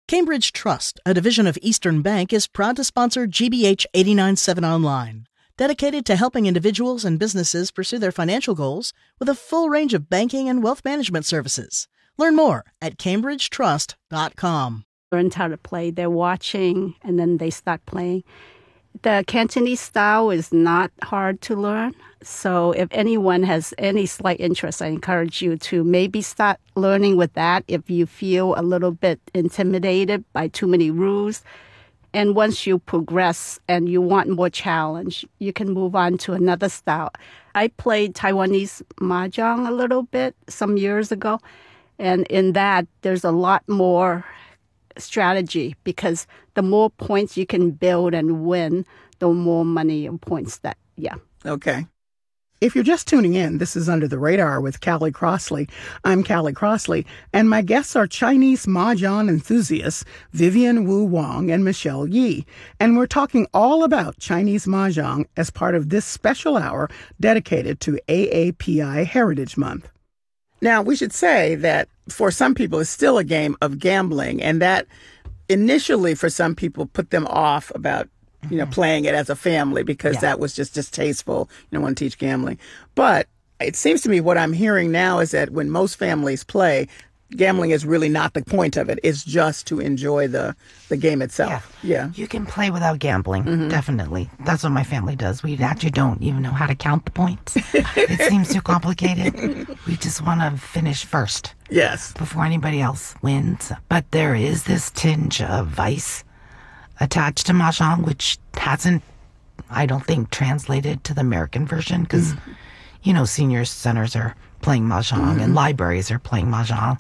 Cambridge Trust, a division of Eastern Bank, is proud to sponsor GBH 89.7 Online, dedicated to helping individuals and businesses pursue their financial goals with a full range of banking and wealth management services. Learn more at cambridgetrust.com. Learn how to play. They're watching, and then they start playing. The Cantonese style is not hard to learn. So if anyone has any slight interest, I encourage you to maybe start learning with that if you feel a little bit intimidated by too many rules. And once you progress and you want more challenge, you can move on to another style. I played Taiwanese mahjong a little bit some years ago. And in that, there's a lot more strategy because the more points you can build and win, the more money and points that, Okay. If you're just tuning in, this is Under the Radar with Callie Crossley. I'm Callie Crossley, and my guests are Chinese mahjong enthusiasts Vivian Wu Wong and Michelle Yi. And we're talking all about Chinese mahjong as part of this special hour dedicated to AAPI Heritage Month. Now, we should say that for some people, it's still a game of gambling, and that initially for some people put them off about playing it as a family because that was just distasteful. You don't want to teach gambling. But it seems to me what I'm hearing now is that when most families play, gambling is really not the point of it. It's just to enjoy the game itself. Yeah. You can play without gambling, definitely. That's what my family does. We actually don't even know how to count the points. It seems too complicated. We just want to finish first. Yes. Before anybody else wins. But there is this tinge of vice attached to mahjong, which hasn't, I don't think, translated to the American version because, senior centers are playing mahjong and libraries are playing mahjong.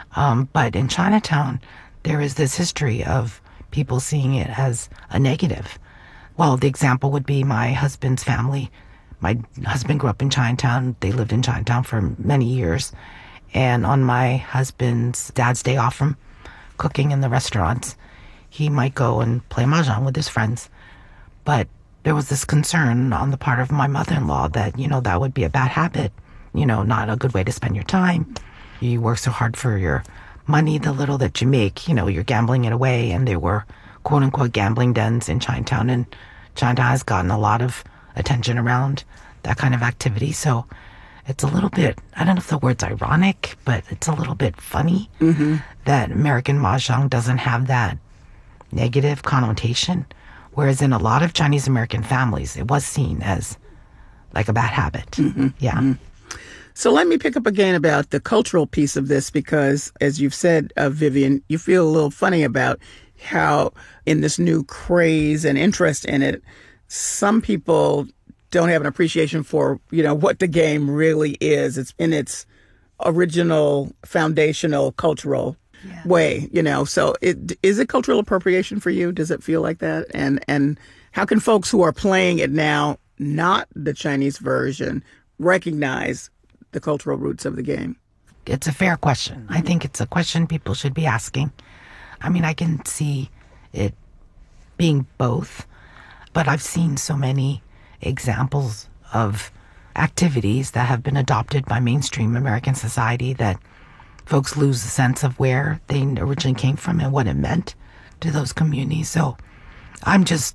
But in Chinatown, there is this history of people seeing it as a negative. Well, the example would be my husband's family. My husband grew up in Chinatown. They lived in Chinatown for many years. And on my husband's dad's day off from cooking in the restaurants, he might go and play mahjong with his friends. But there was this concern on the part of my mother-in-law that, that would be a bad habit, not a good way to spend your time. You work so hard for your money, the little that you make, you're gambling it away. And there were quote-unquote gambling dens in Chinatown. And Chinatown has gotten a lot of attention around that kind of activity. So it's a little bit, I don't know if the word's ironic, but it's a little bit funny that American mahjong doesn't have that negative connotation, whereas in a lot of Chinese American families, it was seen as like a bad habit. So let me pick up again about the cultural piece of this because, as you've said, Vivian, you feel a little funny about how in this new craze and interest in it, some people don't have an appreciation for, what the game really is. It's in its original, foundational, cultural way, So is it cultural appropriation for you? Does it feel like that? And how can folks who are playing it now, not the Chinese version, recognize the cultural roots of the game? It's a fair question. I think it's a question people should be asking. I mean, I can see it being both, but I've seen so many examples of activities that have been adopted by mainstream American society that folks lose the sense of where they originally came from and what it meant to those communities. So I'm just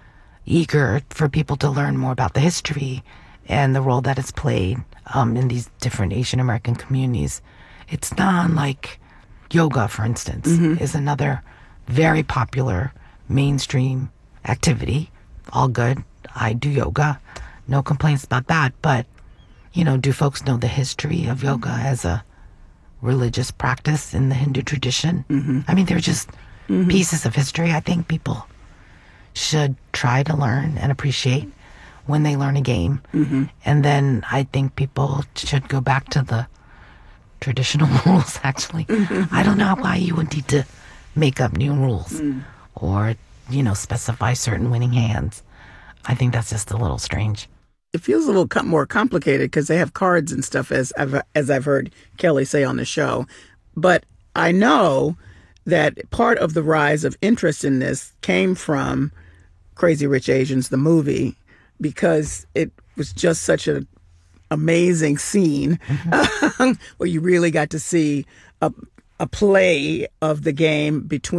eager for people to learn more about the history and the role that it's played in these different Asian American communities. It's not unlike yoga, for instance, is another very popular mainstream activity. All good. I do yoga. No complaints about that. But, do folks know the history of yoga as a religious practice in the Hindu tradition? I mean, they're just pieces of history I think people should try to learn and appreciate when they learn a game. And then I think people should go back to the traditional rules, actually. I don't know why you would need to make up new rules or, specify certain winning hands. I think that's just a little strange. It feels a little more complicated because they have cards and stuff, as I've heard Kelly say on the show. But I know that part of the rise of interest in this came from Crazy Rich Asians, the movie, because it was just such an amazing scene where you really got to see a play of the game between